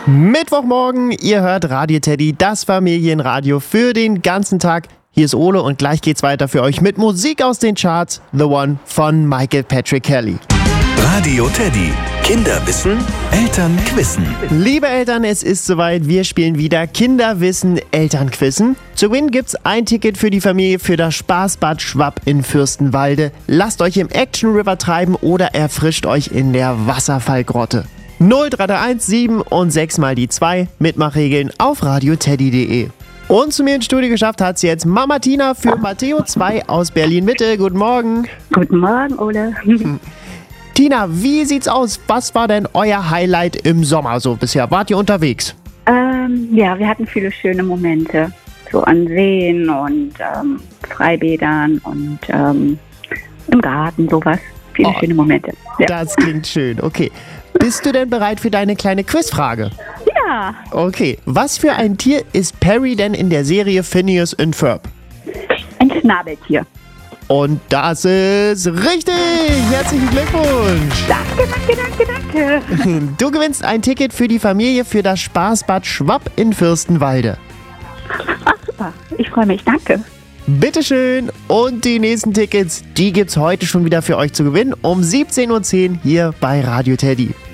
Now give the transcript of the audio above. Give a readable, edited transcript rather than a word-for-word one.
Mittwochmorgen, ihr hört Radio Teddy, das Familienradio für den ganzen Tag. Hier ist Ole und gleich geht's weiter für euch mit Musik aus den Charts. The One von Michael Patrick Kelly. Radio Teddy. Kinder wissen, Eltern quizzen. Liebe Eltern, es ist soweit. Wir spielen wieder Kinder wissen, Eltern quizzen. Zu gewinnen gibt's ein Ticket für die Familie für das Spaßbad Schwapp in Fürstenwalde. Lasst euch im Action River treiben oder erfrischt euch in der Wasserfallgrotte. 0331 7 und 6 mal die 2. Mitmachregeln auf radioteddy.de. Und zu mir ins Studio geschafft hat sie jetzt Mama Tina für Matteo 2 aus Berlin-Mitte. Guten Morgen. Guten Morgen, Ole. Tina, wie sieht's aus? Was war denn euer Highlight im Sommer so bisher? Wart ihr unterwegs? Ja, wir hatten viele schöne Momente. So an Seen und Freibädern und im Garten, sowas. Viele schöne Momente. Ja. Das klingt schön. Okay. Bist du denn bereit für deine kleine Quizfrage? Ja. Okay. Was für ein Tier ist Perry denn in der Serie Phineas und Ferb? Ein Schnabeltier. Und das ist richtig! Herzlichen Glückwunsch! Danke. Du gewinnst ein Ticket für die Familie für das Spaßbad Schwapp in Fürstenwalde. Ach, super. Ich freue mich. Danke. Bitteschön! Und die nächsten Tickets, die gibt's heute schon wieder für euch zu gewinnen um 17:10 Uhr hier bei Radio Teddy.